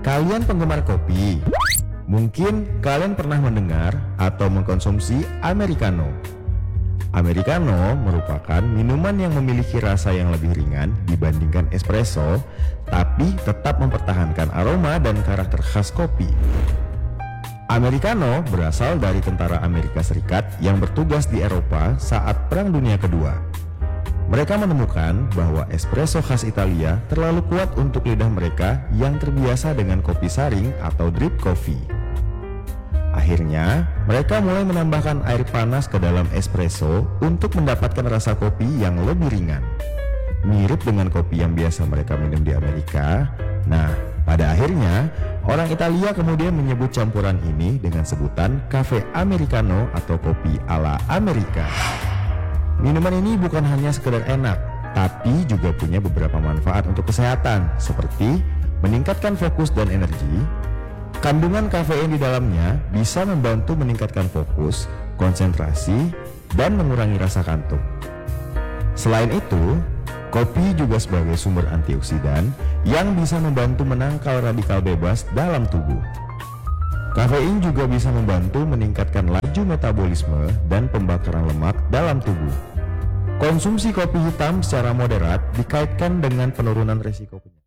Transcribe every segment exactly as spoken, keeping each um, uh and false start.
Kalian penggemar kopi? Mungkin kalian pernah mendengar atau mengkonsumsi Americano. Americano merupakan minuman yang memiliki rasa yang lebih ringan dibandingkan espresso, tapi tetap mempertahankan aroma dan karakter khas kopi. Americano berasal dari tentara Amerika Serikat yang bertugas di Eropa saat Perang Dunia Kedua. Mereka menemukan bahwa espresso khas Italia terlalu kuat untuk lidah mereka yang terbiasa dengan kopi saring atau drip coffee. Akhirnya, mereka mulai menambahkan air panas ke dalam espresso untuk mendapatkan rasa kopi yang lebih ringan. Mirip dengan kopi yang biasa mereka minum di Amerika. Nah, pada akhirnya, orang Italia kemudian menyebut campuran ini dengan sebutan Cafe Americano atau kopi ala Amerika. Minuman ini bukan hanya sekedar enak, tapi juga punya beberapa manfaat untuk kesehatan, seperti meningkatkan fokus dan energi. Kandungan kafein di dalamnya bisa membantu meningkatkan fokus, konsentrasi, dan mengurangi rasa kantuk. Selain itu, kopi juga sebagai sumber antioksidan yang bisa membantu menangkal radikal bebas dalam tubuh. Kafein juga bisa membantu meningkatkan laju metabolisme dan pembakaran lemak dalam tubuh. Konsumsi kopi hitam secara moderat dikaitkan dengan penurunan resiko penyakit.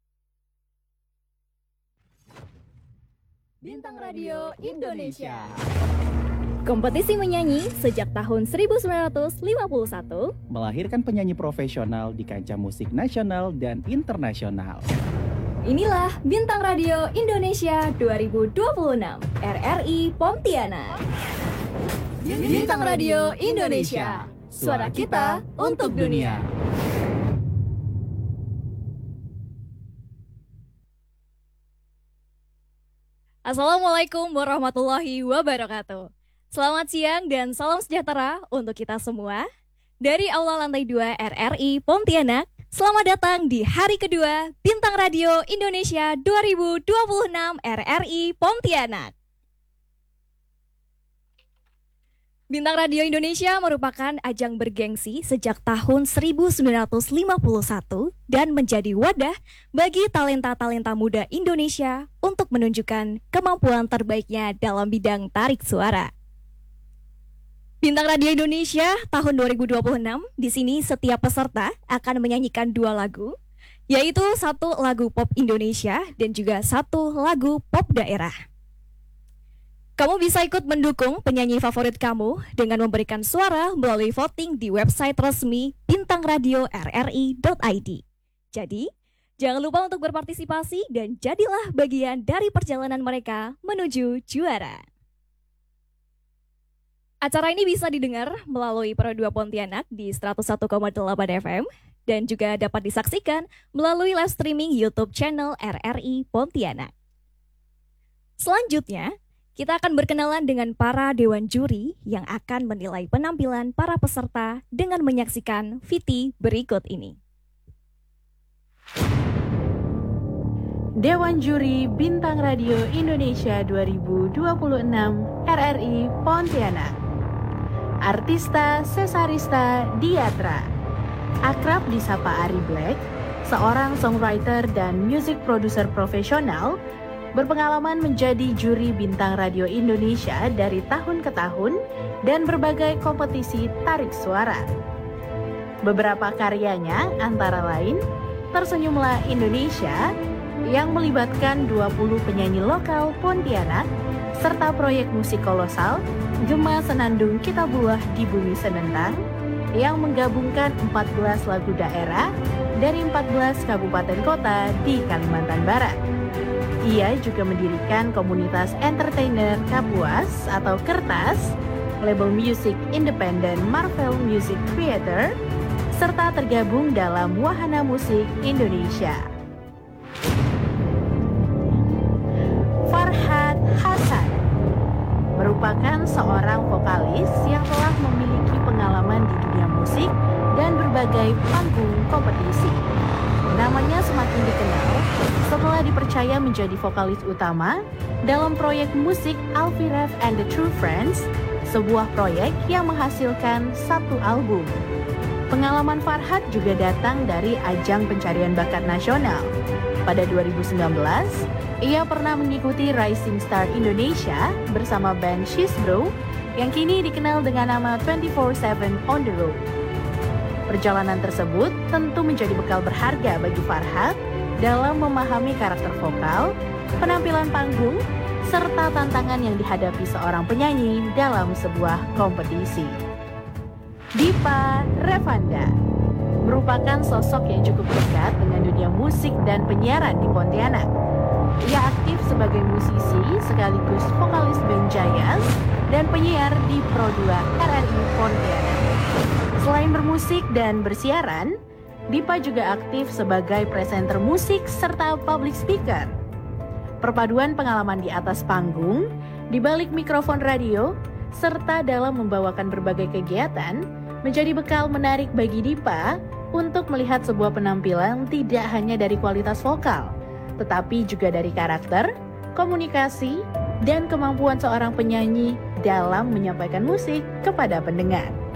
Bintang Radio Indonesia. Kompetisi menyanyi sejak tahun seribu sembilan ratus lima puluh satu melahirkan penyanyi profesional di kancah musik nasional dan internasional. Inilah Bintang Radio Indonesia dua ribu dua puluh enam R R I Pontianak. Bintang Radio Indonesia, suara kita untuk dunia. Assalamualaikum warahmatullahi wabarakatuh. Selamat siang dan salam sejahtera untuk kita semua. Dari Aula Lantai dua R R I Pontianak, selamat datang di hari kedua Bintang Radio Indonesia dua ribu dua puluh enam R R I Pontianak. Bintang Radio Indonesia merupakan ajang bergengsi sejak tahun seribu sembilan ratus lima puluh satu dan menjadi wadah bagi talenta-talenta muda Indonesia untuk menunjukkan kemampuan terbaiknya dalam bidang tarik suara. Bintang Radio Indonesia tahun dua ribu dua puluh enam, di sini setiap peserta akan menyanyikan dua lagu, yaitu satu lagu pop Indonesia dan juga satu lagu pop daerah. Kamu bisa ikut mendukung penyanyi favorit kamu dengan memberikan suara melalui voting di website resmi bintang radio r r i dot i d. Jadi, jangan lupa untuk berpartisipasi dan jadilah bagian dari perjalanan mereka menuju juara. Acara ini bisa didengar melalui Pro dua Pontianak di seratus satu koma delapan F M dan juga dapat disaksikan melalui live streaming YouTube channel R R I Pontianak. Selanjutnya, kita akan berkenalan dengan para dewan juri yang akan menilai penampilan para peserta dengan menyaksikan V T berikut ini. Dewan Juri Bintang Radio Indonesia dua ribu dua puluh enam R R I Pontianak. Artista Cesarista Diatra, akrab disapa Ari Black, seorang songwriter dan music producer profesional, berpengalaman menjadi juri Bintang Radio Indonesia dari tahun ke tahun dan berbagai kompetisi tarik suara. Beberapa karyanya antara lain Tersenyumlah Indonesia yang melibatkan dua puluh penyanyi lokal Pontianak serta proyek musik kolosal Gema Senandung Kita Buah di Bumi Senentang yang menggabungkan empat belas lagu daerah dari empat belas kabupaten kota di Kalimantan Barat. Ia juga mendirikan komunitas entertainer Kapuas atau Kertas, label musik independen Marvel Music Theater, serta tergabung dalam Wahana Musik Indonesia. Farhad Hasan merupakan seorang vokalis yang telah memiliki pengalaman di dunia musik dan berbagai panggung kompetisi. Namanya semakin dikenal setelah dipercaya menjadi vokalis utama dalam proyek musik Alfie and the True Friends, sebuah proyek yang menghasilkan satu album. Pengalaman Farhad juga datang dari ajang pencarian bakat nasional. Pada dua ribu sembilan belas, Ia pernah mengikuti Rising Star Indonesia bersama band Shizbro yang kini dikenal dengan nama dua puluh empat tujuh On The Road. Perjalanan tersebut tentu menjadi bekal berharga bagi Farhat dalam memahami karakter vokal, penampilan panggung, serta tantangan yang dihadapi seorang penyanyi dalam sebuah kompetisi. Dipa Revanda merupakan sosok yang cukup dekat dengan dunia musik dan penyiaran di Pontianak. Ia aktif sebagai musisi sekaligus vokalis band Jayas dan penyiar di Pro dua R R I Pontianak. Selain bermusik dan bersiaran, Dipa juga aktif sebagai presenter musik serta public speaker. Perpaduan pengalaman di atas panggung, di balik mikrofon radio, serta dalam membawakan berbagai kegiatan, menjadi bekal menarik bagi Dipa untuk melihat sebuah penampilan tidak hanya dari kualitas vokal, tetapi juga dari karakter, komunikasi, dan kemampuan seorang penyanyi dalam menyampaikan musik kepada pendengar.